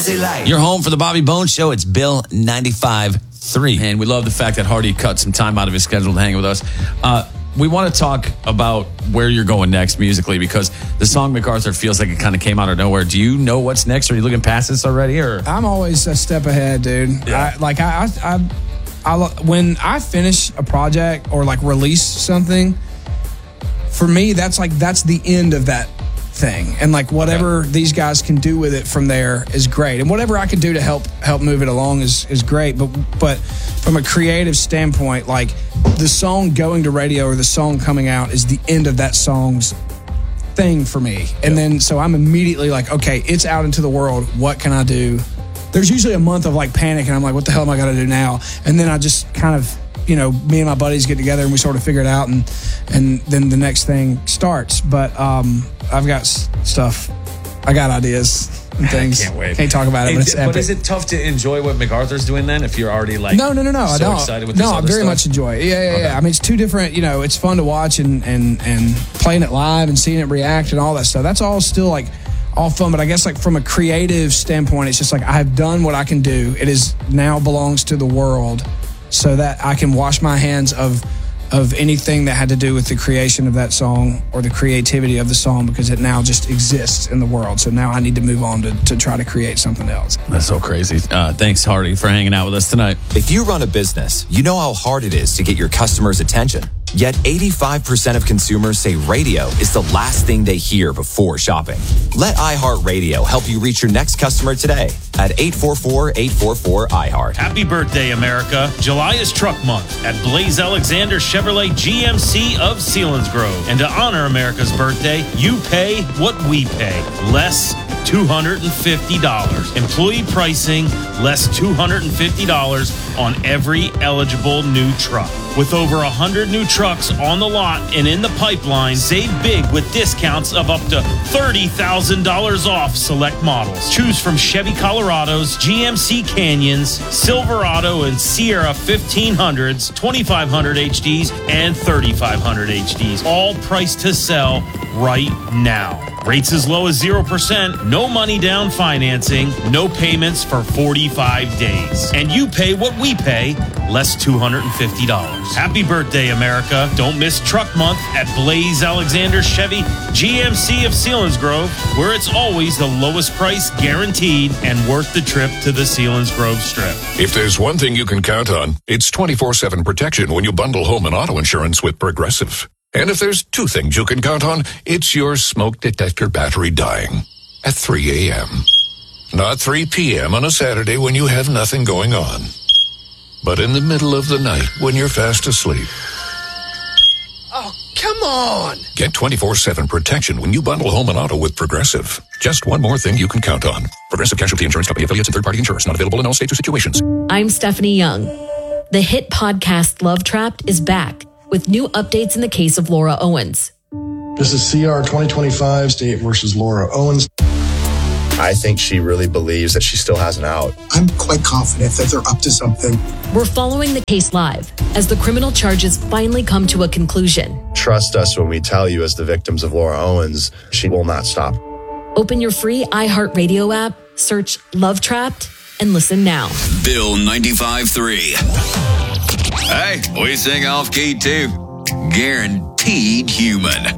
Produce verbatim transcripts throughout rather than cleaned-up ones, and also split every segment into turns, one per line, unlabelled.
as they like.
You're home for the Bobby Bones Show. It's Bill ninety-five point three. And we love the fact that Hardy cut some time out of his schedule to hang with us. Uh, we want to talk about where you're going next musically, because the song MacArthur feels like it kind of came out of nowhere. Do you know what's next? Are you looking past this already? Or
I'm always a step ahead, dude.
Yeah.
I, like I, I, I, I, when I finish a project or like release something, for me, that's like that's the end of that thing, and like whatever okay. these guys can do with it from there is great, and whatever I can do to help help move it along is is great. But but from a creative standpoint, like the song going to radio or the song coming out is the end of that song's thing for me, and yep. then so I'm immediately like, okay, it's out into the world. What can I do? There's usually a month of like panic, and I'm like, what the hell am I gonna do now? And then I just kind of, you know, me and my buddies get together and we sort of figure it out, and and then the next thing starts. But um, I've got s- stuff. I got ideas and things.
I can't wait.
Can't talk about it,
hey,
but it's
But
epic.
is it tough to enjoy what MacArthur's doing then, if you're already like
no, no, no, no,
so
I don't.
excited with
no,
this
I
other
very
stuff?
much enjoy it. Yeah, yeah,
Okay.
yeah. I mean, it's two different, you know, it's fun to watch and, and, and playing it live and seeing it react and all that stuff. That's all still like all fun, but I guess like from a creative standpoint, it's just like I've done what I can do. It is now belongs to the world, so that I can wash my hands of of anything that had to do with the creation of that song or the creativity of the song, because it now just exists in the world. So now I need to move on to, to try to create something else.
That's so crazy. Uh, thanks, Hardy, for hanging out with us tonight.
If you run a business, you know how hard it is to get your customers' attention. Yet eighty-five percent of consumers say radio is the last thing they hear before shopping. Let iHeartRadio help you reach your next customer today at eight four four, eight four four, I heart.
Happy birthday, America. July is Truck Month at Blaze Alexander Chevrolet G M C of Selinsgrove. And to honor America's birthday, you pay what we pay. Less two hundred fifty dollars. Employee pricing, less two hundred fifty dollars on every eligible new truck. With over one hundred new trucks on the lot and in the pipeline, save big with discounts of up to thirty thousand dollars off select models. Choose from Chevy Colorados, G M C Canyons, Silverado and Sierra fifteen hundreds, twenty-five hundred H Ds, and thirty-five hundred H Ds. All priced to sell right now. Rates as low as zero percent, no money down financing, no payments for forty-five days. And you pay what we pay, less two hundred fifty dollars. Happy birthday, America. Don't miss Truck Month at Blaze Alexander Chevy G M C of Selinsgrove, where it's always the lowest price guaranteed and worth the trip to the Selinsgrove Strip.
If there's one thing you can count on, it's twenty-four seven protection when you bundle home and auto insurance with Progressive. And if there's two things you can count on, it's your smoke detector battery dying at three a.m. Not three p.m. on a Saturday when you have nothing going on, but in the middle of the night when you're fast asleep.
Oh, come on.
Get twenty-four seven protection when you bundle home and auto with Progressive. Just one more thing you can count on. Progressive Casualty Insurance Company, affiliates, and third-party insurers. Not available in all states or situations.
I'm Stephanie Young. The hit podcast Love Trapped is back with new updates in the case of Laura Owens.
This is C R twenty twenty-five, State versus Laura Owens.
I think she really believes that she still has an out.
I'm quite confident that they're up to something.
We're following the case live as the criminal charges finally come to a conclusion.
Trust us when we tell you, as the victims of Laura Owens, she will not stop.
Open your free iHeartRadio app, search Love Trapped, and listen now.
Bill ninety-five point three. Hey, we sing off key too. Guaranteed human.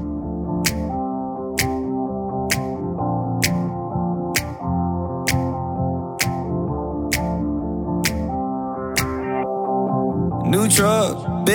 New truck.